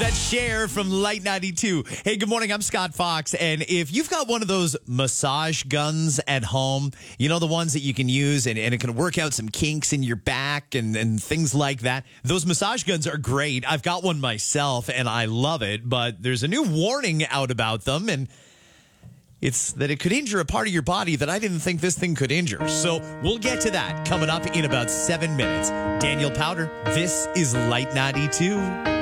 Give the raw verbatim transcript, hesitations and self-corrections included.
That's Cher from Light ninety-two. Hey, good morning. I'm Scott Fox. And if you've got one of those massage guns at home, you know, the ones that you can use and, and it can work out some kinks in your back and, and things like that. Those massage guns are great. I've got one myself and I love it. But there's a new warning out about them. And it's that it could injure a part of your body that I didn't think this thing could injure. So we'll get to that coming up in about seven minutes. Daniel Powder, this is Light ninety-two.